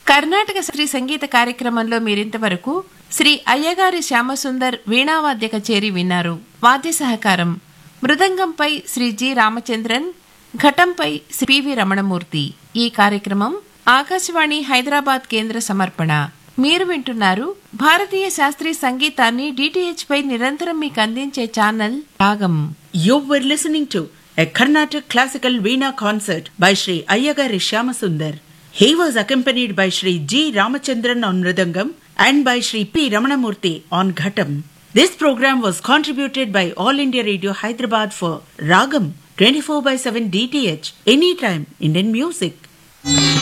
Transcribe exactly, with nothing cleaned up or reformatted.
కర్ణాటక శాస్త్రీయ సంగీత కార్యక్రమంలో మీరింతవరకు శ్రీ అయ్యగారి శ్యామసుందర్ వీణావాద్య కచేరి విన్నారు. వాద్య సహకారం మృదంగంపై శ్రీ జి రామచంద్రన్, ఘటంపై శ్రీ పివి రమణమూర్తి. ఈ కార్యక్రమం ఆకాశవాణి హైదరాబాద్ కేంద్ర సమర్పణ. మీరు వింటున్నారు భారతీయ శాస్త్రీయ సంగీతాన్ని డిటిహెచ్ పై నిరంతరం మీకు అందించే ఛానల్ రాగం. You were listening to a Carnatic classical Veena concert by Sri Ayyagari Shyamasundar. He was accompanied by Sri G. Ramachandran on Mridangam and by Sri P. Ramanamurthy on Ghatam. This program was contributed by All India Radio Hyderabad for Ragam twenty-four by seven D T H, anytime Indian music.